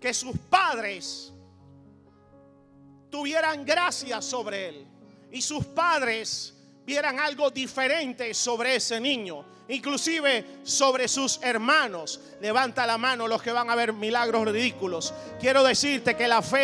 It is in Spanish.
que sus padres tuvieran gracia sobre él y sus padres vieran algo diferente sobre ese niño, inclusive sobre sus hermanos. Levanta la mano los que van a ver milagros ridículos. Quiero decirte que la fe